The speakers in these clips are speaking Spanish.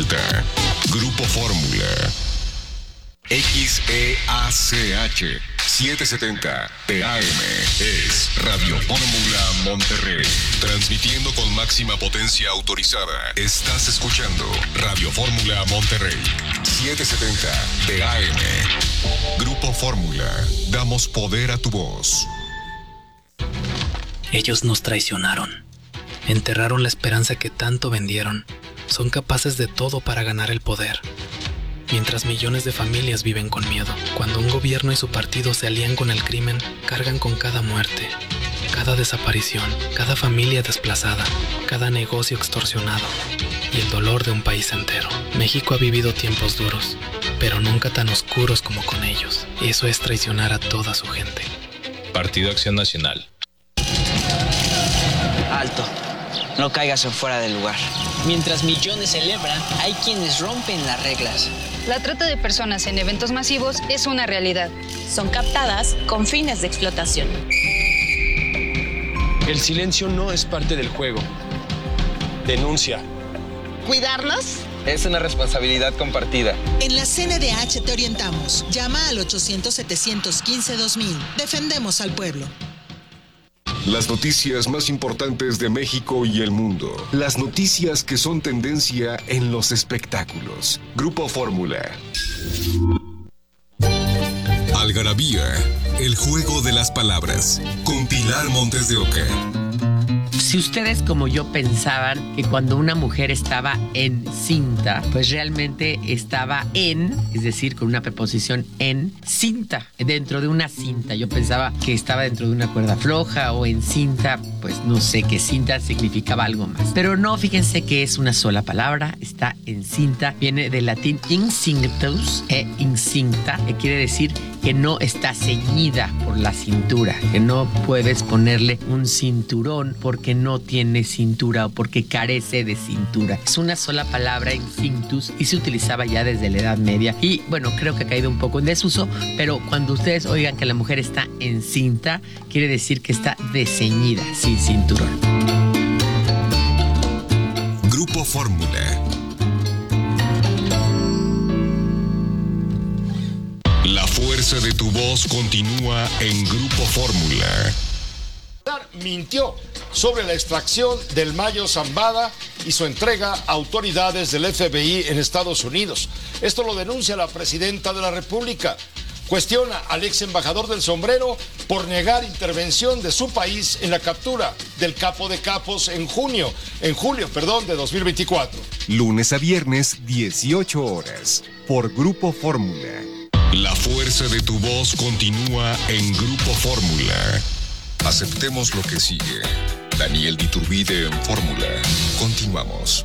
vuelta. Grupo Fórmula. XEACH 770 AM es Radio Fórmula Monterrey. Transmitiendo con máxima potencia autorizada. Estás escuchando Radio Fórmula Monterrey 770 AM. Grupo Fórmula. Damos poder a tu voz. Ellos nos traicionaron. Enterraron la esperanza que tanto vendieron. Son capaces de todo para ganar el poder. Mientras millones de familias viven con miedo, cuando un gobierno y su partido se alían con el crimen, cargan con cada muerte, cada desaparición, cada familia desplazada, cada negocio extorsionado y el dolor de un país entero. México ha vivido tiempos duros, pero nunca tan oscuros como con ellos. Eso es traicionar a toda su gente. Partido Acción Nacional. Alto. No caigas en fuera del lugar. Mientras millones celebran, hay quienes rompen las reglas. La trata de personas en eventos masivos es una realidad. Son captadas con fines de explotación. El silencio no es parte del juego. Denuncia. ¿Cuidarnos? Es una responsabilidad compartida. En la CNDH te orientamos. Llama al 800-715-2000. Defendemos al pueblo. Las noticias más importantes de México y el mundo. Las noticias que son tendencia en los espectáculos. Grupo Fórmula. Algarabía, el juego de las palabras. Con Pilar Montes de Oca. Si ustedes como yo pensaban que cuando una mujer estaba encinta, pues realmente estaba es decir, con una preposición en cinta, dentro de una cinta. Yo pensaba que estaba dentro de una cuerda floja o en cinta, pues no sé, que cinta significaba algo más. Pero no, fíjense que es una sola palabra, está encinta, viene del latín incinctus incinta, que quiere decir que no está ceñida por la cintura, que no puedes ponerle un cinturón porque no tiene cintura o porque carece de cintura. Es una sola palabra, incinctus, y se utilizaba ya desde la Edad Media. Y bueno, creo que ha caído un poco en desuso, pero cuando ustedes oigan que la mujer está encinta, quiere decir que está desceñida, sin cinturón. Grupo Fórmula. La fuerza de tu voz continúa en Grupo Fórmula. Mintió sobre la extracción del Mayo Zambada y su entrega a autoridades del FBI en Estados Unidos. Esto lo denuncia la presidenta de la República. Cuestiona al ex embajador del sombrero por negar intervención de su país en la captura del capo de capos en julio, de 2024. Lunes a viernes, 18 horas, por Grupo Fórmula. La fuerza de tu voz continúa en Grupo Fórmula. Aceptemos lo que sigue. Daniel Diturbide en Fórmula. Continuamos.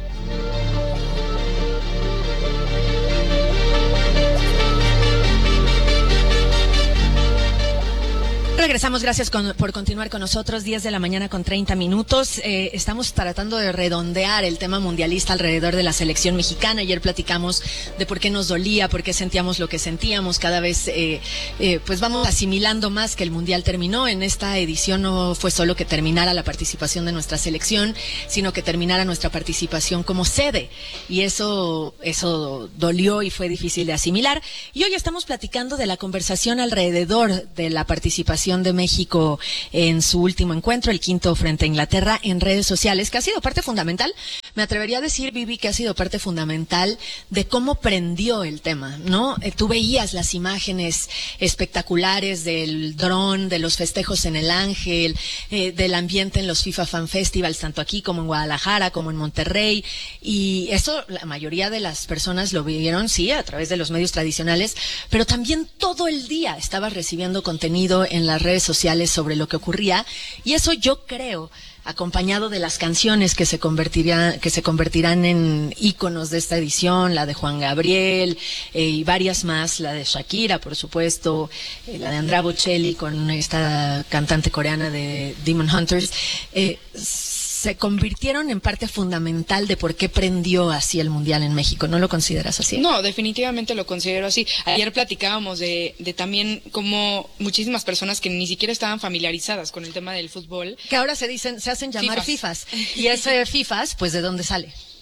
Regresamos, gracias por continuar con nosotros, 10 de la mañana con 30 minutos. Estamos tratando de redondear el tema mundialista alrededor de la selección mexicana. Ayer platicamos de por qué nos dolía, por qué sentíamos lo que sentíamos. Cada vez pues vamos asimilando más que el mundial terminó. En esta edición no fue solo que terminara la participación de nuestra selección, sino que terminara nuestra participación como sede. Y eso dolió y fue difícil de asimilar. Y hoy estamos platicando de la conversación alrededor de la participación de México en su último encuentro, el quinto frente a Inglaterra, en redes sociales, que ha sido parte fundamental. Me atrevería a decir, Vivi, que ha sido parte fundamental de cómo prendió el tema, ¿no? Tú veías las imágenes espectaculares del dron, de los festejos en el Ángel, del ambiente en los FIFA Fan Festivals, tanto aquí como en Guadalajara, como en Monterrey, y eso la mayoría de las personas lo vieron, sí, a través de los medios tradicionales, pero también todo el día estaba recibiendo contenido en las redes sociales sobre lo que ocurría, y eso yo creo, acompañado de las canciones que se convertirán en íconos de esta edición, la de Juan Gabriel y varias más, la de Shakira, por supuesto, la de Andrea Bocelli con esta cantante coreana de Demon Hunters, se convirtieron en parte fundamental de por qué prendió así el Mundial en México. ¿No lo consideras así? No, definitivamente lo considero así. Ayer platicábamos de también cómo muchísimas personas que ni siquiera estaban familiarizadas con el tema del fútbol, que ahora se hacen llamar FIFAs. Y ese FIFAs, pues, ¿de dónde sale?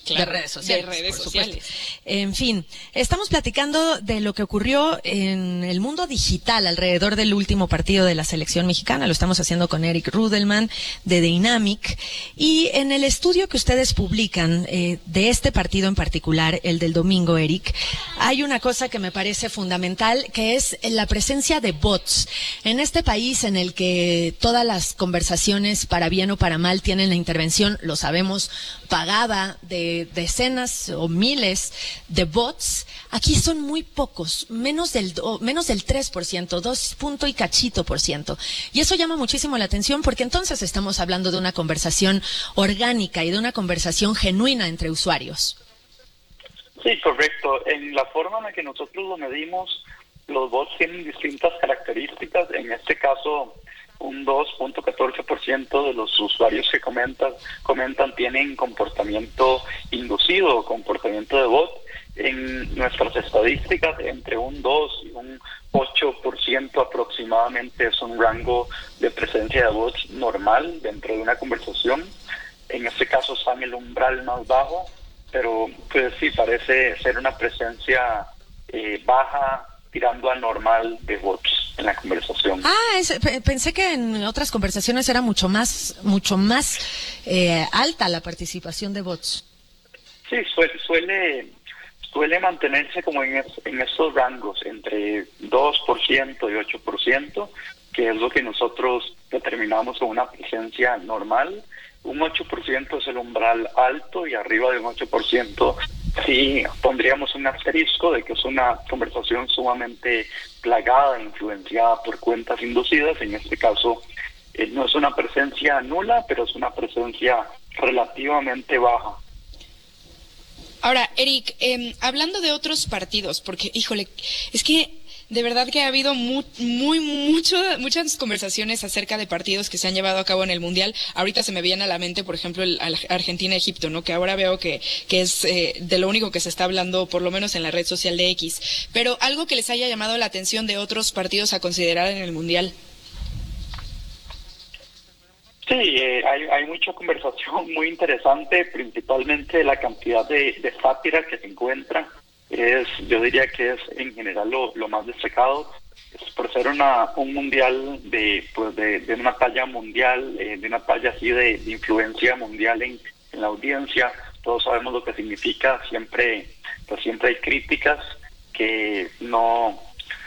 de redes sociales. En fin, estamos platicando de lo que ocurrió en el mundo digital alrededor del último partido de la selección mexicana. Lo estamos haciendo con Eric Rudelman de Dynamic. Y en el estudio que ustedes publican de este partido en particular, el del domingo, Eric, hay una cosa que me parece fundamental, que es la presencia de bots. En este país en el que todas las conversaciones, para bien o para mal, tienen la intervención, lo sabemos, pagada de decenas o miles de bots, aquí son muy pocos, menos del 3%, 2 punto y cachito por ciento. Y eso llama muchísimo la atención porque entonces estamos hablando de una conversación orgánica y de una conversación genuina entre usuarios. Sí, correcto. En la forma en la que nosotros lo medimos, los bots tienen distintas características. En este caso, un 2.14% de los usuarios que comentan tienen comportamiento inducido o comportamiento de bot. En nuestras estadísticas, entre un 2 y un 8% aproximadamente es un rango de presencia de bots normal dentro de una conversación. En este caso está en el umbral más bajo, pero pues sí, parece ser una presencia baja tirando a normal de bots en la conversación. Pensé que en otras conversaciones era mucho más alta la participación de bots. Sí, suele mantenerse como en estos rangos, entre 2% y 8%, que es lo que nosotros determinamos como una presencia normal. Un 8% es el umbral alto y arriba de un 8% sí pondríamos un asterisco de que es una conversación sumamente plagada, influenciada por cuentas inducidas. En este caso no es una presencia nula, pero es una presencia relativamente baja. Ahora, Eric, hablando de otros partidos, porque, híjole, es que de verdad que ha habido muchas conversaciones acerca de partidos que se han llevado a cabo en el Mundial. Ahorita se me viene a la mente, por ejemplo, el Argentina-Egipto, ¿no? Que ahora veo que es de lo único que se está hablando, por lo menos en la red social de X. Pero algo que les haya llamado la atención de otros partidos a considerar en el Mundial. Sí, hay mucha conversación muy interesante, principalmente la cantidad de sátira que se encuentra. Yo diría que es en general lo más destacado, es por ser un mundial de una talla mundial, de una talla así de influencia mundial en la audiencia. Todos sabemos lo que significa, siempre hay críticas que no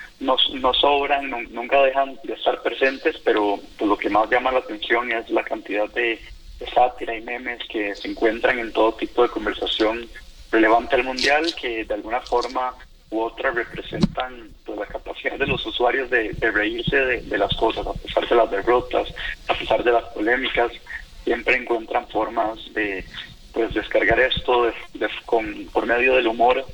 sobran, nunca dejan de estar presentes, pero pues, lo que más llama la atención es la cantidad de sátira y memes que se encuentran en todo tipo de conversación relevante al mundial, que de alguna forma u otra representan pues, la capacidad de los usuarios de reírse de las cosas, a pesar de las derrotas, a pesar de las polémicas. Siempre encuentran formas de pues descargar esto por medio del humor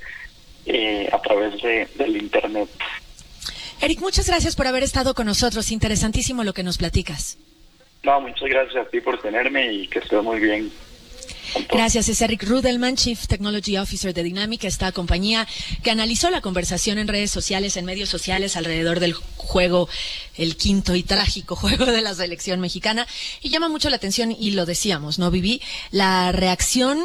a través del internet. Eric, muchas gracias por haber estado con nosotros. Interesantísimo lo que nos platicas. No, muchas gracias a ti por tenerme y que estés muy bien. Gracias, es Eric Rudelman, Chief Technology Officer de Dynamic, esta compañía que analizó la conversación en redes sociales, en medios sociales, alrededor del juego, el quinto y trágico juego de la selección mexicana. Y llama mucho la atención, y lo decíamos, ¿no, Vivi? La reacción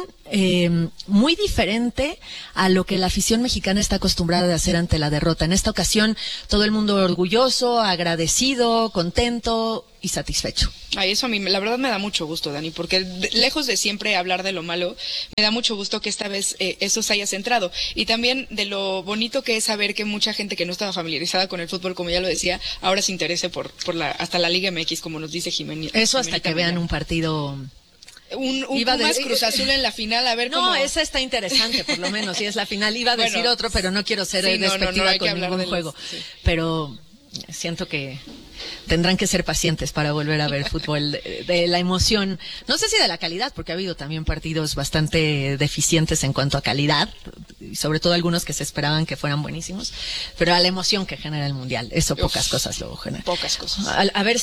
muy diferente a lo que la afición mexicana está acostumbrada a hacer ante la derrota. En esta ocasión, todo el mundo orgulloso, agradecido, contento y satisfecho. Ay, eso a mí, la verdad me da mucho gusto, Dani, porque lejos de siempre hablar de lo malo, me da mucho gusto que esta vez eso se haya centrado. Y también de lo bonito que es saber que mucha gente que no estaba familiarizada con el fútbol, como ya lo decía, ahora se interese por hasta la Liga MX, como nos dice Jiménez. Eso hasta que vean un partido... Un Pumas Cruz Azul en la final, a ver cómo... No, esa está interesante, por lo menos, si es la final. Iba a decir otro, pero no quiero ser despectiva con ningún juego. Sí. Pero siento que tendrán que ser pacientes para volver a ver fútbol de la emoción. No sé si de la calidad, porque ha habido también partidos bastante deficientes en cuanto a calidad, y sobre todo algunos que se esperaban que fueran buenísimos, pero a la emoción que genera el Mundial. Eso pocas cosas lo generan. Pocas cosas. A ver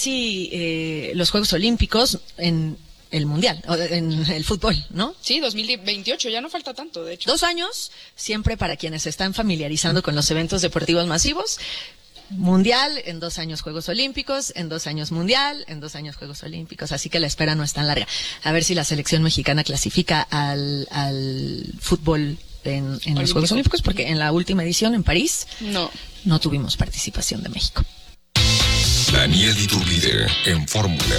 si los Juegos Olímpicos en el Mundial, en el fútbol, ¿no? Sí, 2028, ya no falta tanto, de hecho. 2 años, siempre para quienes se están familiarizando con los eventos deportivos masivos, Mundial, en 2 años Juegos Olímpicos, en 2 años Mundial, en 2 años Juegos Olímpicos, así que la espera no es tan larga. A ver si la selección mexicana clasifica al fútbol en los Juegos Olímpicos, porque en la última edición en París no tuvimos participación de México. Daniel Iturbide en Fórmula.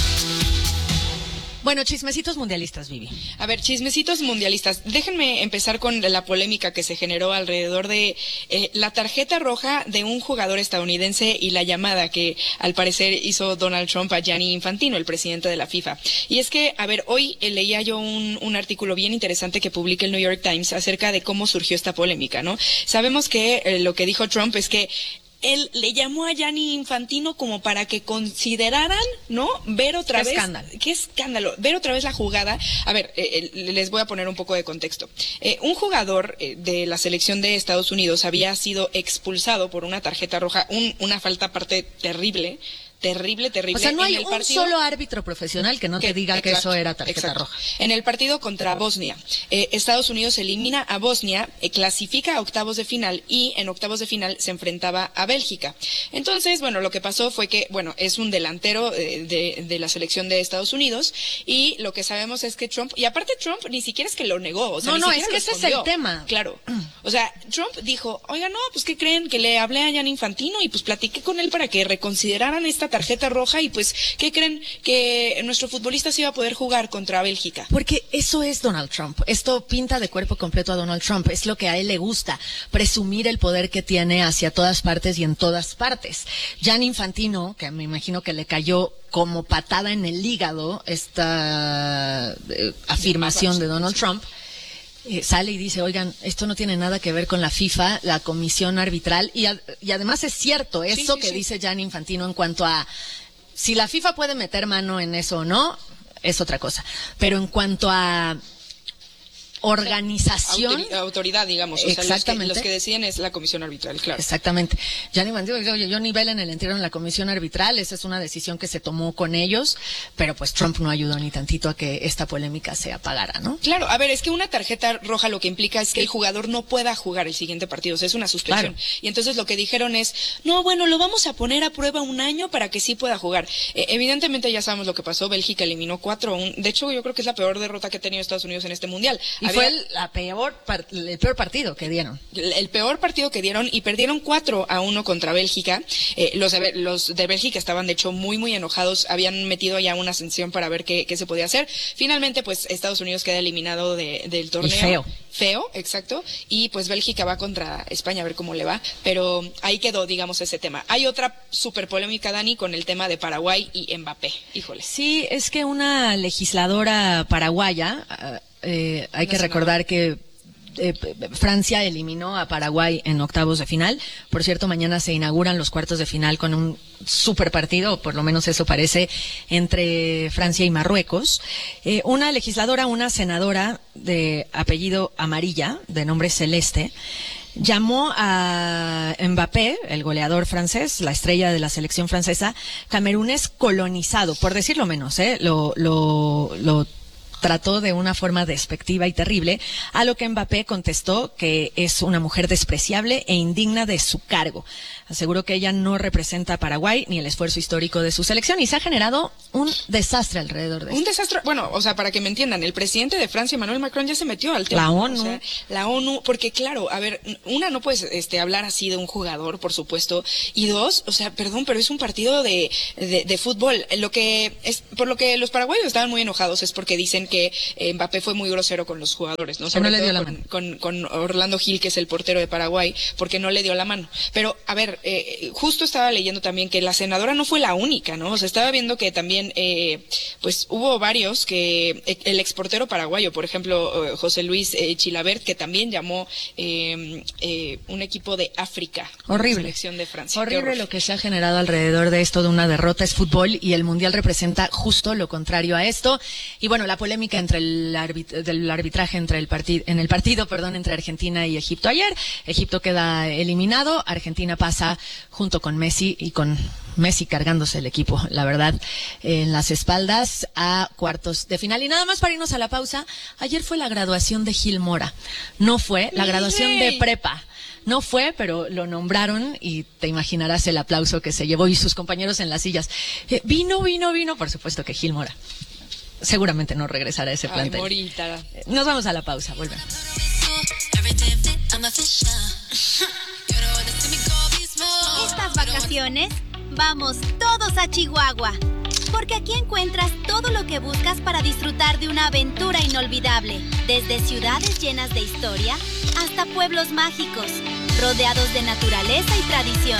Bueno, chismecitos mundialistas, Vivi. A ver, chismecitos mundialistas. Déjenme empezar con la polémica que se generó alrededor de la tarjeta roja de un jugador estadounidense y la llamada que al parecer hizo Donald Trump a Gianni Infantino, el presidente de la FIFA. Y es que, a ver, hoy leía yo un artículo bien interesante que publica el New York Times acerca de cómo surgió esta polémica, ¿no? Sabemos que lo que dijo Trump es que él le llamó a Gianni Infantino como para que consideraran, ¿no? Ver otra vez. ¡Qué escándalo! Ver otra vez la jugada. A ver, les voy a poner un poco de contexto. Un jugador de la selección de Estados Unidos había sido expulsado por una tarjeta roja, una falta aparte terrible. O sea, no hay un solo árbitro profesional que no te diga que eso era tarjeta roja. En el partido contra Bosnia, Estados Unidos elimina a Bosnia, clasifica a octavos de final y en octavos de final se enfrentaba a Bélgica. Entonces, bueno, lo que pasó fue que, bueno, es un delantero de la selección de Estados Unidos y lo que sabemos es que Trump, y aparte Trump ni siquiera es que lo negó, o sea, no, es que ese es el tema. Claro. O sea, Trump dijo, oiga, no, pues ¿qué creen? Que le hablé a Gianni Infantino y pues platiqué con él para que reconsideraran esta tarjeta roja y pues, ¿qué creen? Que nuestro futbolista se iba a poder jugar contra Bélgica. Porque eso es Donald Trump. Esto pinta de cuerpo completo a Donald Trump. Es lo que a él le gusta, presumir el poder que tiene hacia todas partes y en todas partes. Gianni Infantino, que me imagino que le cayó como patada en el hígado esta afirmación de Donald Trump, sale y dice, oigan, esto no tiene nada que ver con la FIFA, la comisión arbitral, y además es cierto eso que dice Gianni Infantino en cuanto a si la FIFA puede meter mano en eso o no, es otra cosa. Pero en cuanto a organización, autoridad, digamos, o sea, los que deciden es la comisión arbitral, claro. Exactamente. Gianni Infantino dice, oye, yo ni vela en el entierro en la comisión arbitral, esa es una decisión que se tomó con ellos, pero pues Trump no ayudó ni tantito a que esta polémica se apagara, ¿no? Claro, a ver, es que una tarjeta roja lo que implica es que el jugador no pueda jugar el siguiente partido, o sea, es una suspensión. Claro. Y entonces lo que dijeron es, no, bueno, lo vamos a poner a prueba 1 año para que sí pueda jugar. Evidentemente ya sabemos lo que pasó, Bélgica eliminó 4-1, de hecho yo creo que es la peor derrota que ha tenido Estados Unidos en este mundial. Fue el peor partido que dieron. El peor partido que dieron y perdieron 4-1 contra Bélgica. Los de Bélgica estaban de hecho muy, muy enojados. Habían metido ya una sanción para ver qué se podía hacer. Finalmente, pues Estados Unidos queda eliminado del torneo. Y feo, exacto. Y pues Bélgica va contra España a ver cómo le va. Pero ahí quedó, digamos, ese tema. Hay otra súper polémica, Dani, con el tema de Paraguay y Mbappé. Híjole. Sí, es que una legisladora paraguaya... hay que recordar que Francia eliminó a Paraguay en octavos de final. Por cierto, mañana se inauguran los cuartos de final con un super partido, o por lo menos eso parece, entre Francia y Marruecos. Una legisladora, una senadora de apellido Amarilla, de nombre Celeste, llamó a Mbappé, el goleador francés, la estrella de la selección francesa, camerunés colonizado, por decirlo menos, lo trató de una forma despectiva y terrible, a lo que Mbappé contestó que es una mujer despreciable e indigna de su cargo. Aseguró que ella no representa a Paraguay ni el esfuerzo histórico de su selección y se ha generado un desastre alrededor de eso. Un desastre, bueno, o sea, para que me entiendan, el presidente de Francia, Emmanuel Macron, ya se metió al tema. La ONU. O sea, la ONU, porque claro, a ver, una, no puedes hablar así de un jugador, por supuesto, y dos, o sea, perdón, pero es un partido de fútbol. Por lo que los paraguayos estaban muy enojados es porque dicen que Mbappé fue muy grosero con los jugadores, ¿no? Sobre todo le dio la mano. Con Orlando Gil, que es el portero de Paraguay, porque no le dio la mano. Pero, a ver, justo estaba leyendo también que la senadora no fue la única, ¿no? O sea, estaba viendo que también, pues hubo varios que, el exportero paraguayo, por ejemplo, José Luis Chilabert, que también llamó un equipo de África. Horrible. Selección de Francia. Horrible lo que se ha generado alrededor de esto de una derrota es fútbol y el Mundial representa justo lo contrario a esto. Y bueno, la polémica entre el arbitraje entre el partido entre Argentina y Egipto ayer. Egipto queda eliminado, Argentina pasa junto con Messi y con Messi cargándose el equipo, la verdad, en las espaldas a cuartos de final. Y nada más para irnos a la pausa, ayer fue la graduación de Gil Mora, no fue la graduación de prepa. No fue, pero lo nombraron y te imaginarás el aplauso que se llevó y sus compañeros en las sillas. Vino, por supuesto que Gil Mora. Seguramente no regresará a ese plantel. Morita. Nos vamos a la pausa, volvemos. Estas vacaciones, vamos todos a Chihuahua. Porque aquí encuentras todo lo que buscas para disfrutar de una aventura inolvidable. Desde ciudades llenas de historia hasta pueblos mágicos, rodeados de naturaleza y tradición.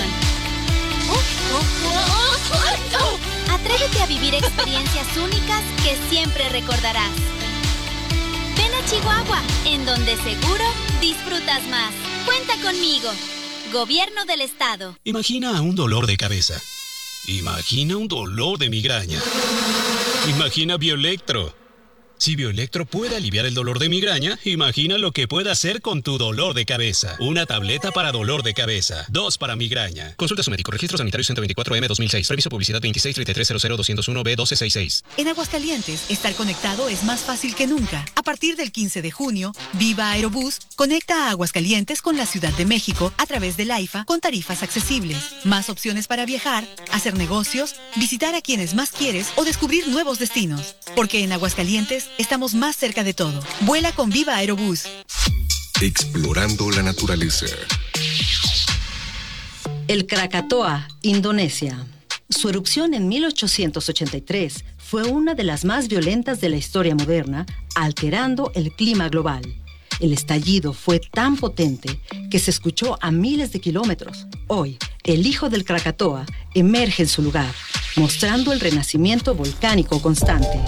Atrévete a vivir experiencias únicas que siempre recordarás. Ven a Chihuahua, en donde seguro disfrutas más. Cuenta conmigo. Gobierno del Estado. Imagina un dolor de cabeza. Imagina un dolor de migraña. Imagina Bioelectro. Si Bioelectro puede aliviar el dolor de migraña, imagina lo que puede hacer con tu dolor de cabeza. Una tableta para dolor de cabeza. 2 para migraña. Consulta a su médico. Registro sanitario 124M 2006. Previso publicidad 2633000201B1266. En Aguascalientes, estar conectado es más fácil que nunca. A partir del 15 de junio, Viva Aerobús conecta a Aguascalientes con la Ciudad de México a través del AIFA con tarifas accesibles. Más opciones para viajar, hacer negocios, visitar a quienes más quieres o descubrir nuevos destinos. Porque en Aguascalientes estamos más cerca de todo. Vuela con Viva Aerobús. Explorando la naturaleza. El Krakatoa, Indonesia. Su erupción en 1883 fue una de las más violentas de la historia moderna, alterando el clima global. El estallido fue tan potente que se escuchó a miles de kilómetros. Hoy, el hijo del Krakatoa emerge en su lugar, mostrando el renacimiento volcánico constante.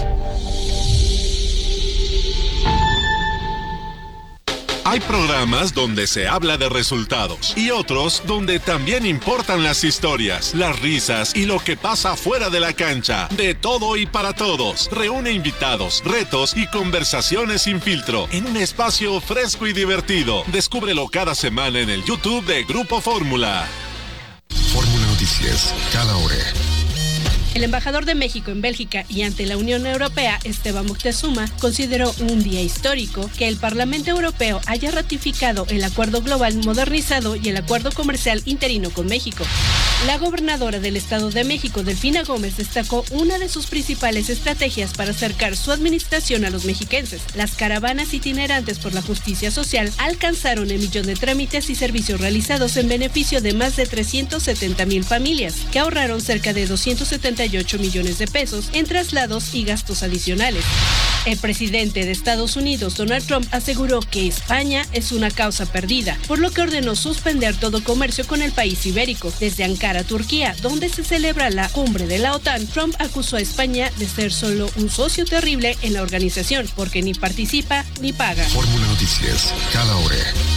Hay programas donde se habla de resultados y otros donde también importan las historias, las risas y lo que pasa fuera de la cancha. De todo y para todos. Reúne invitados, retos y conversaciones sin filtro en un espacio fresco y divertido. Descúbrelo cada semana en el YouTube de Grupo Fórmula. Fórmula Noticias, cada hora. El embajador de México en Bélgica y ante la Unión Europea, Esteban Moctezuma, consideró un día histórico que el Parlamento Europeo haya ratificado el Acuerdo Global Modernizado y el Acuerdo Comercial Interino con México. La gobernadora del Estado de México, Delfina Gómez, destacó una de sus principales estrategias para acercar su administración a los mexiquenses. Las caravanas itinerantes por la justicia social alcanzaron el 1 millón de trámites y servicios realizados en beneficio de más de 370,000 familias, que ahorraron cerca de 278 millones de pesos en traslados y gastos adicionales. El presidente de Estados Unidos, Donald Trump, aseguró que España es una causa perdida, por lo que ordenó suspender todo comercio con el país ibérico. Desde Ankara, Turquía, donde se celebra la cumbre de la OTAN, Trump acusó a España de ser solo un socio terrible en la organización, porque ni participa ni paga. Fórmula Noticias, cada hora.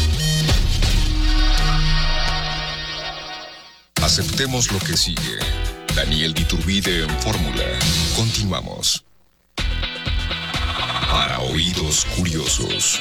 Aceptemos lo que sigue. Daniel Iturbide en Fórmula. Continuamos. Para oídos curiosos.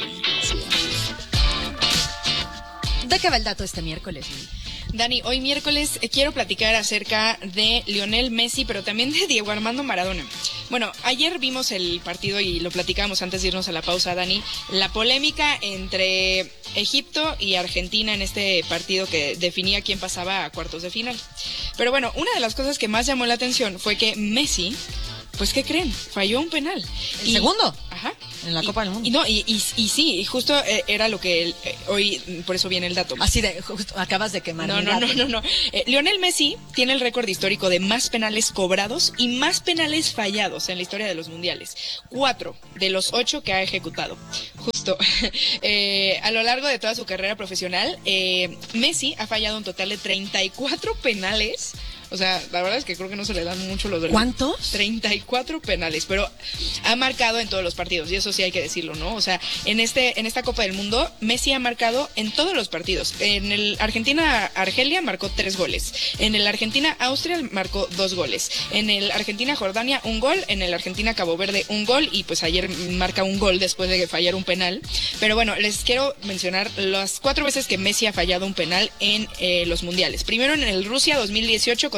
¿De qué va el dato este miércoles? Dani, hoy miércoles quiero platicar acerca de Lionel Messi, pero también de Diego Armando Maradona. Bueno, ayer vimos el partido y lo platicábamos antes de irnos a la pausa, Dani. La polémica entre Egipto y Argentina en este partido que definía quién pasaba a cuartos de final. Pero bueno, una de las cosas que más llamó la atención fue que Messi, pues ¿qué creen? Falló un penal. ¿El segundo? Ajá. En la Copa del Mundo. Y sí, justo era lo que hoy, por eso viene el dato. Así de, justo acabas de quemar. No. Lionel Messi tiene el récord histórico de más penales cobrados y más penales fallados en la historia de los mundiales. 4 de los 8 que ha ejecutado. Justo. A lo largo de toda su carrera profesional, Messi ha fallado un total de 34 penales. O sea, la verdad es que creo que no se le dan mucho los goles. ¿Cuántos? 34 penales, pero ha marcado en todos los partidos, y eso sí hay que decirlo, ¿no? O sea, en esta Copa del Mundo, Messi ha marcado en todos los partidos. En el Argentina-Argelia marcó 3 goles. En el Argentina-Austria marcó 2 goles. En el Argentina-Jordania 1 gol. En el Argentina-Cabo Verde 1 gol. Y pues ayer marca 1 gol después de fallar un penal. Pero bueno, les quiero mencionar las 4 veces que Messi ha fallado un penal en los mundiales. Primero en el Rusia 2018 contra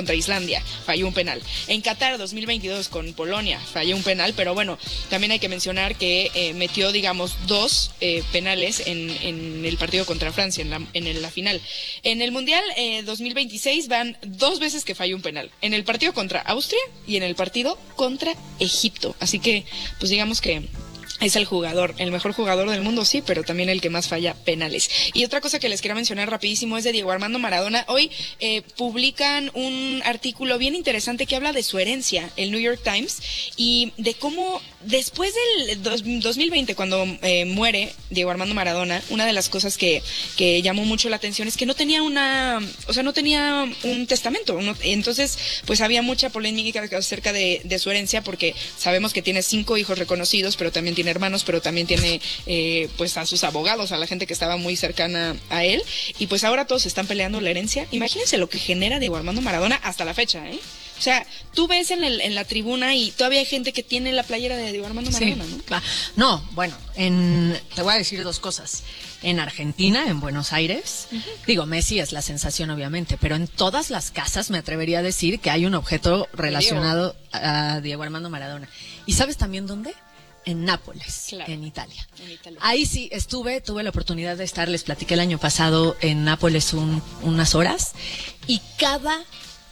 contra Islandia, falló un penal. En Qatar 2022 con Polonia, falló un penal, pero bueno, también hay que mencionar que metió, digamos, 2 penales en el partido contra Francia, en la final. En el Mundial 2026 van 2 veces que falló un penal, en el partido contra Austria y en el partido contra Egipto. Así que, pues digamos que es el mejor jugador del mundo, sí, pero también el que más falla penales. Y otra cosa que les quería mencionar rapidísimo es de Diego Armando Maradona. Hoy publican un artículo bien interesante que habla de su herencia, el New York Times, y de cómo después del 2020, cuando muere Diego Armando Maradona, una de las cosas que llamó mucho la atención es que no tenía no tenía un testamento. Entonces, pues había mucha polémica acerca de su herencia, porque sabemos que tiene 5 hijos reconocidos, pero también tiene hermanos, pero también tiene pues a sus abogados, a la gente que estaba muy cercana a él, y pues ahora todos están peleando la herencia. Imagínense lo que genera Diego Armando Maradona hasta la fecha, ¿eh? O sea, tú ves en la tribuna y todavía hay gente que tiene la playera de Diego Armando Maradona, sí. ¿no? No, bueno, te voy a decir 2 cosas. En Argentina, en Buenos Aires, digo, Messi es la sensación obviamente, pero en todas las casas me atrevería a decir que hay un objeto relacionado a Diego Armando Maradona. ¿Y sabes también dónde? En Nápoles, claro. En Italia. Ahí sí tuve la oportunidad de estar, les platiqué el año pasado en Nápoles unas horas, y cada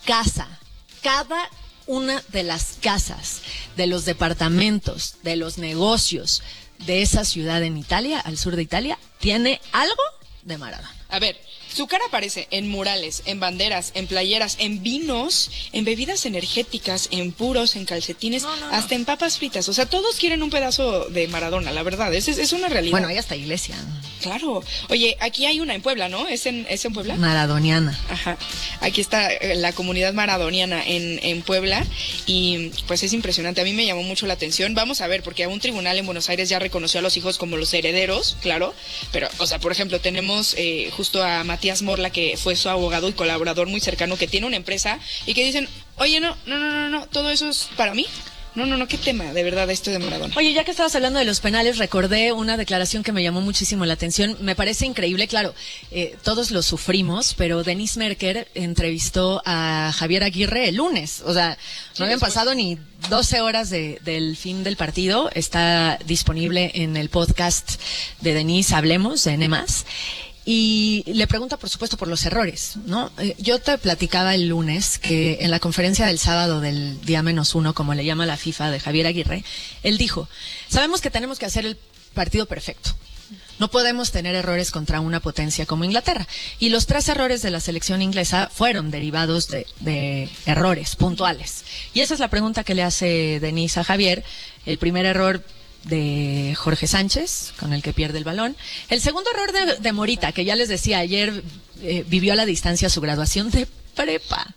una de las casas, de los departamentos, de los negocios de esa ciudad en Italia, al sur de Italia, tiene algo de Maradona. A ver, su cara aparece en murales, en banderas, en playeras, en vinos, en bebidas energéticas, en puros, en calcetines, hasta en papas fritas. O sea, todos quieren un pedazo de Maradona, la verdad. Es una realidad. Bueno, hay hasta iglesia. Claro. Oye, aquí hay una en Puebla, ¿no? ¿Es en Puebla? Maradoniana. Ajá. Aquí está la comunidad maradoniana en Puebla, y pues es impresionante. A mí me llamó mucho la atención. Vamos a ver, porque un tribunal en Buenos Aires ya reconoció a los hijos como los herederos, claro. Pero, o sea, por ejemplo, tenemos justo a Matías Morla, que fue su abogado y colaborador muy cercano, que tiene una empresa, y que dicen, oye, no, todo eso es para mí. No, qué tema, de verdad, esto de Maradona. Oye, ya que estabas hablando de los penales, recordé una declaración que me llamó muchísimo la atención. Me parece increíble, claro, todos lo sufrimos, pero Denise Merker entrevistó a Javier Aguirre el lunes. O sea, no habían pasado ni 12 horas del fin del partido. Está disponible en el podcast de Denise Hablemos, de N+. Y le pregunta, por supuesto, por los errores, ¿no? Yo te platicaba el lunes que en la conferencia del sábado del día -1, como le llama la FIFA, de Javier Aguirre, él dijo, sabemos que tenemos que hacer el partido perfecto. No podemos tener errores contra una potencia como Inglaterra. Y los 3 errores de la selección inglesa fueron derivados de errores puntuales. Y esa es la pregunta que le hace Denise a Javier. El primer error de Jorge Sánchez, con el que pierde el balón. El segundo error de Morita, que ya les decía ayer, vivió a la distancia su graduación de prepa.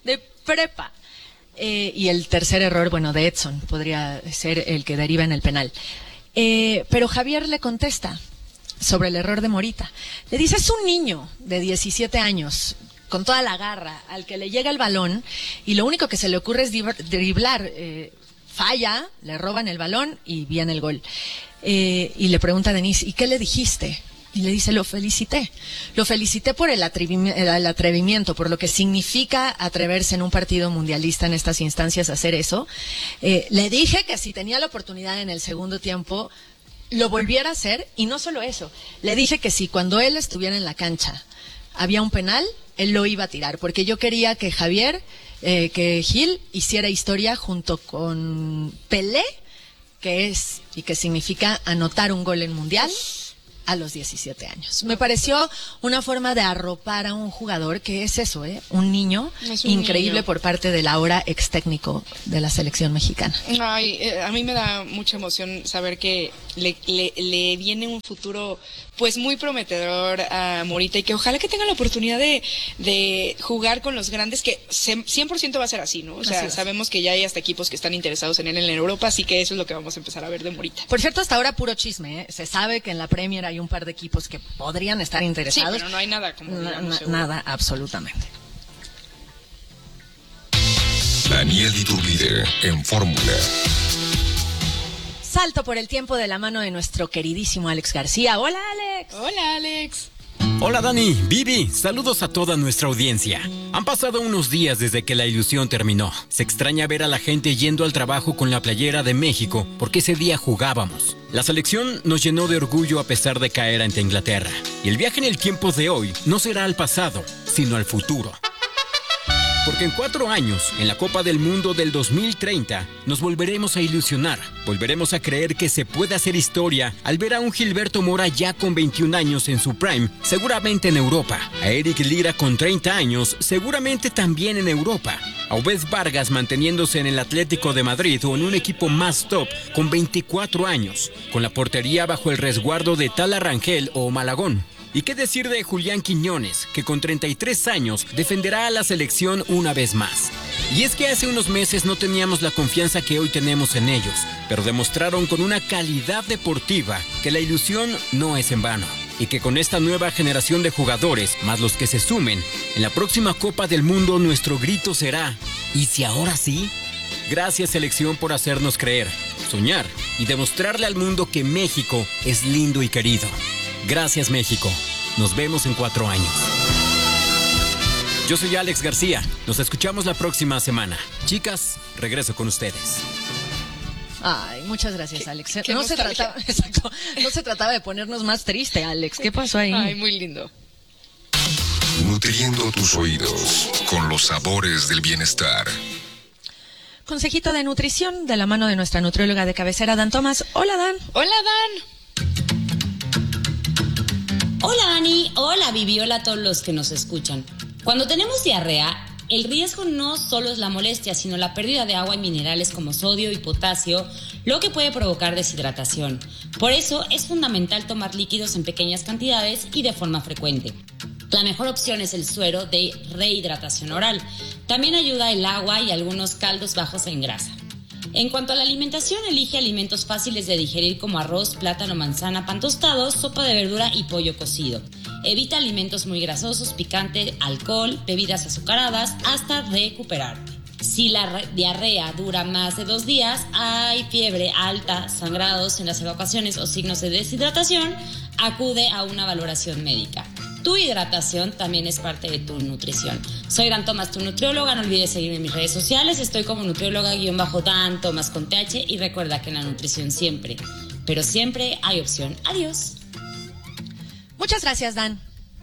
Y el tercer error, bueno, de Edson, podría ser el que deriva en el penal. Pero Javier le contesta sobre el error de Morita. Le dice, es un niño de 17 años, con toda la garra, al que le llega el balón, y lo único que se le ocurre es driblar. Falla, le roban el balón y viene el gol. Y le pregunta a Denise, ¿y qué le dijiste? Y le dice, lo felicité por el atrevimiento, por lo que significa atreverse en un partido mundialista en estas instancias a hacer eso. Le dije que si tenía la oportunidad en el segundo tiempo, lo volviera a hacer, y no solo eso, le dije que si cuando él estuviera en la cancha había un penal, él lo iba a tirar, porque yo quería que que Gil hiciera historia junto con Pelé, que es y que significa anotar un gol en mundial a los 17 años. Me pareció una forma de arropar a un jugador que es eso, un niño increíble por parte del ahora ex técnico de la selección mexicana. Ay, a mí me da mucha emoción saber que le viene un futuro pues muy prometedor a Morita, y que ojalá que tenga la oportunidad de jugar con los grandes, que 100% va a ser así, ¿no? O sea, sabemos que ya hay hasta equipos que están interesados en él en Europa, así que eso es lo que vamos a empezar a ver de Morita. Por cierto, hasta ahora puro chisme, Se sabe que en la Premier hay un par de equipos que podrían estar interesados. Sí, pero no hay nada como nada, absolutamente. Daniel Iturbide en Fórmula. Salto por el tiempo de la mano de nuestro queridísimo Alex García. Hola, Alex. Hola, Alex. Hola Dani, Vivi, saludos a toda nuestra audiencia. Han pasado unos días desde que la ilusión terminó. Se extraña ver a la gente yendo al trabajo con la playera de México porque ese día jugábamos. La selección nos llenó de orgullo a pesar de caer ante Inglaterra. Y el viaje en el tiempo de hoy no será al pasado, sino al futuro. Porque en 4 años, en la Copa del Mundo del 2030, nos volveremos a ilusionar. Volveremos a creer que se puede hacer historia al ver a un Gilberto Mora ya con 21 años en su prime, seguramente en Europa. A Eric Lira con 30 años, seguramente también en Europa. A Obed Vargas manteniéndose en el Atlético de Madrid o en un equipo más top con 24 años, con la portería bajo el resguardo de Tala Rangel o Malagón. ¿Y qué decir de Julián Quiñones, que con 33 años defenderá a la selección una vez más? Y es que hace unos meses no teníamos la confianza que hoy tenemos en ellos, pero demostraron con una calidad deportiva que la ilusión no es en vano. Y que con esta nueva generación de jugadores, más los que se sumen, en la próxima Copa del Mundo nuestro grito será: ¿y si ahora sí? Gracias selección por hacernos creer, soñar y demostrarle al mundo que México es lindo y querido. Gracias México, nos vemos en 4 años. Yo soy Alex García, nos escuchamos la próxima semana. Chicas, regreso con ustedes. Ay, muchas gracias, Alex. No se trataba de ponernos más triste, Alex. ¿Qué pasó ahí? Ay, muy lindo. Nutriendo tus oídos con los sabores del bienestar. Consejito de nutrición de la mano de nuestra nutrióloga de cabecera, Dan Tomás. Hola, Dan. Hola, Dan. Hola Dani, hola Vivi, hola a todos los que nos escuchan. Cuando tenemos diarrea, el riesgo no solo es la molestia, sino la pérdida de agua y minerales como sodio y potasio, lo que puede provocar deshidratación. Por eso es fundamental tomar líquidos en pequeñas cantidades y de forma frecuente. La mejor opción es el suero de rehidratación oral. También ayuda el agua y algunos caldos bajos en grasa. En cuanto a la alimentación, elige alimentos fáciles de digerir como arroz, plátano, manzana, pan tostado, sopa de verdura y pollo cocido. Evita alimentos muy grasosos, picante, alcohol, bebidas azucaradas, hasta recuperarte. Si la diarrea dura más de 2 días, hay fiebre alta, sangrados en las evacuaciones o signos de deshidratación, acude a una valoración médica. Tu hidratación también es parte de tu nutrición. Soy Dan Tomás, tu nutrióloga. No olvides seguirme en mis redes sociales. Estoy como nutrióloga-Dan Tomás con TH. Y recuerda que en la nutrición siempre, pero siempre hay opción. Adiós. Muchas gracias, Dan.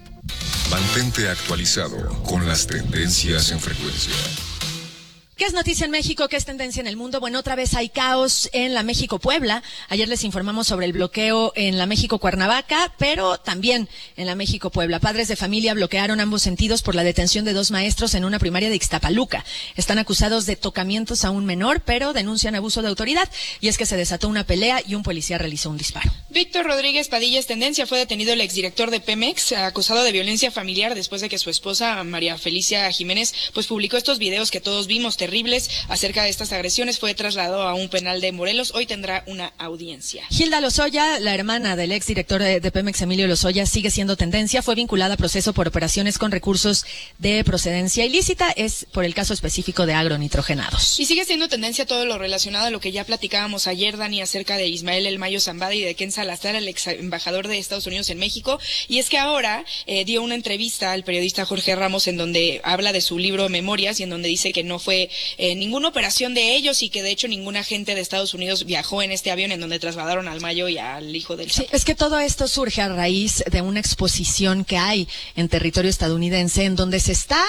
Mantente actualizado con las tendencias en frecuencia. ¿Qué es noticia en México? ¿Qué es tendencia en el mundo? Bueno, otra vez hay caos en la México-Puebla. Ayer les informamos sobre el bloqueo en la México-Cuernavaca, pero también en la México-Puebla. Padres de familia bloquearon ambos sentidos por la detención de 2 maestros en una primaria de Ixtapaluca. Están acusados de tocamientos a un menor, pero denuncian abuso de autoridad. Y es que se desató una pelea y un policía realizó un disparo. Víctor Rodríguez Padilla es tendencia. Fue detenido el exdirector de Pemex, acusado de violencia familiar después de que su esposa, María Felicia Jiménez, pues publicó estos videos que todos vimos, terribles acerca de estas agresiones. Fue trasladado a un penal de Morelos. Hoy tendrá una audiencia. Hilda Lozoya, la hermana del exdirector de Pemex, Emilio Lozoya, sigue siendo tendencia. Fue vinculada a proceso por operaciones con recursos de procedencia ilícita. Es por el caso específico de agronitrogenados. Y sigue siendo tendencia todo lo relacionado a lo que ya platicábamos ayer, Dani, acerca de Ismael El Mayo Zambada y de Ken Salazar, el ex embajador de Estados Unidos en México. Y es que ahora dio una entrevista al periodista Jorge Ramos en donde habla de su libro Memorias y en donde dice que no fue ninguna operación de ellos y que de hecho ningún agente de Estados Unidos viajó en este avión en donde trasladaron al Mayo y al hijo del Chapo. Sí, es que todo esto surge a raíz de una exposición que hay en territorio estadounidense en donde se está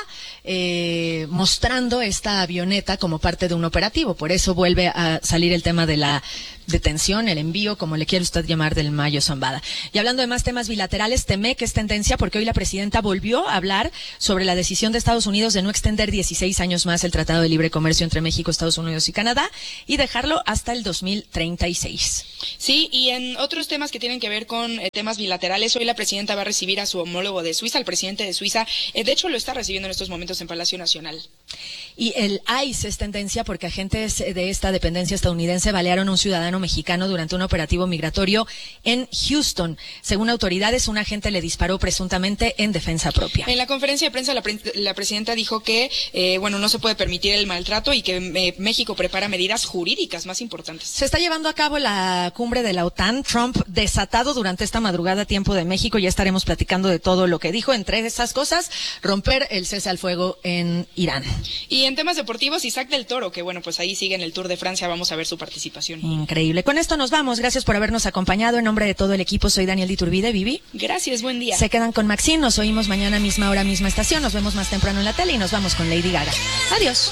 mostrando esta avioneta como parte de un operativo. Por eso vuelve a salir el tema de la detención, el envío, como le quiere usted llamar, del Mayo Zambada. Y hablando de más temas bilaterales, TEMEC es tendencia porque hoy la presidenta volvió a hablar sobre la decisión de Estados Unidos de no extender 16 años más el Tratado de Libre Comercio entre México, Estados Unidos y Canadá y dejarlo hasta el 2036. Sí, y en otros temas que tienen que ver con temas bilaterales, hoy la presidenta va a recibir a su homólogo de Suiza, el presidente de Suiza. De hecho, lo está recibiendo en estos momentos en Palacio Nacional. Y el ICE es tendencia porque agentes de esta dependencia estadounidense balearon a un ciudadano mexicano durante un operativo migratorio en Houston. Según autoridades, un agente le disparó presuntamente en defensa propia. En la conferencia de prensa, la presidenta dijo que, no se puede permitir el maltrato y que México prepara medidas jurídicas más importantes. Se está llevando a cabo la cumbre de la OTAN. Trump desatado durante esta madrugada, tiempo de México. Ya estaremos platicando de todo lo que dijo. Entre esas cosas, romper el cese al fuego en Irán. Y en temas deportivos, Isaac del Toro, que pues ahí sigue en el Tour de Francia, vamos a ver su participación. Increíble. Con esto nos vamos. Gracias por habernos acompañado. En nombre de todo el equipo, soy Daniel Iturbide. Vivi. Gracias, buen día. Se quedan con Maxine. Nos oímos mañana, misma hora, misma estación. Nos vemos más temprano en la tele y nos vamos con Lady Gaga. Adiós.